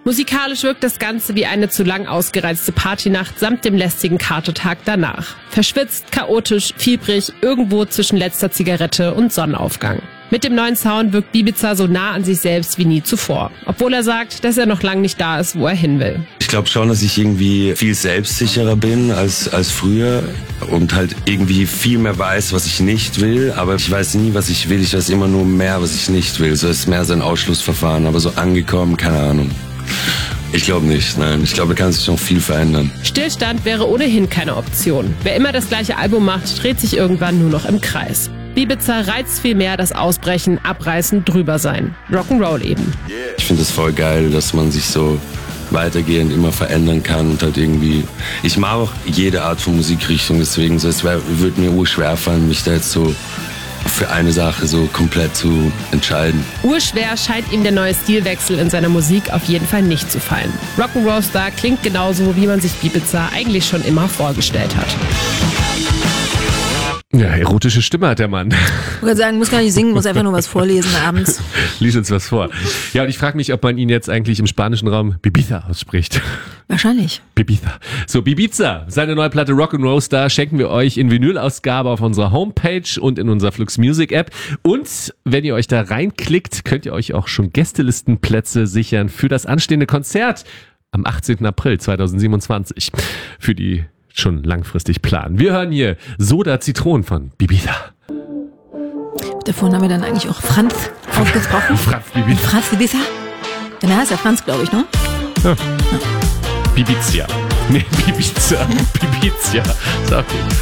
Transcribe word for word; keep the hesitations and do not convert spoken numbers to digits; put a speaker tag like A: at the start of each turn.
A: Musikalisch wirkt das Ganze wie eine zu lang ausgereizte Partynacht samt dem lästigen Katertag danach. Verschwitzt, chaotisch, fiebrig, irgendwo zwischen letzter Zigarette und Sonnenaufgang. Mit dem neuen Sound wirkt Bibiza so nah an sich selbst wie nie zuvor. Obwohl er sagt, dass er noch lange nicht da ist, wo er hin will.
B: Ich glaube schon, dass ich irgendwie viel selbstsicherer bin als, als früher und halt irgendwie viel mehr weiß, was ich nicht will. Aber ich weiß nie, was ich will. Ich weiß immer nur mehr, was ich nicht will. So ist mehr so ein Ausschlussverfahren. Aber so angekommen, keine Ahnung. Ich glaube nicht, nein. Ich glaube, da kann sich noch viel verändern.
A: Stillstand wäre ohnehin keine Option. Wer immer das gleiche Album macht, dreht sich irgendwann nur noch im Kreis. Bibiza reizt viel mehr das Ausbrechen, Abreißen, drüber sein. Rock'n'Roll eben.
B: Ich finde es voll geil, dass man sich so weitergehend immer verändern kann und halt irgendwie... Ich mag auch jede Art von Musikrichtung, deswegen so, es würde mir urschwer fallen, mich da jetzt so für eine Sache so komplett zu entscheiden.
A: Urschwer scheint ihm der neue Stilwechsel in seiner Musik auf jeden Fall nicht zu fallen. Rock'n'Roll-Star klingt genauso, wie man sich Bibiza eigentlich schon immer vorgestellt hat.
C: Ja, erotische Stimme hat der Mann.
D: Ich würde sagen, muss gar nicht singen, muss einfach nur was vorlesen abends.
C: Lies uns was vor. Ja, und ich frage mich, ob man ihn jetzt eigentlich im spanischen Raum Bibiza ausspricht.
D: Wahrscheinlich.
C: Bibiza. So, Bibiza, seine neue Platte Rock'n'Roll Star schenken wir euch in Vinyl-Ausgabe auf unserer Homepage und in unserer Flux Music App. Und wenn ihr euch da reinklickt, könnt ihr euch auch schon Gästelistenplätze sichern für das anstehende Konzert am achtzehnten April zweitausendsiebenundzwanzig. Für die schon langfristig planen. Wir hören hier Soda Zitronen von Bibiza.
D: Davon haben wir dann eigentlich auch Franz ausgesprochen.
C: Franz Bibiza.
D: Franz Bibiza? Ja, der heißt ja Franz, glaube ich, ne?
C: Ja. Ja. Bibiza. Nee, Bibiza. Bibiza. Ist okay.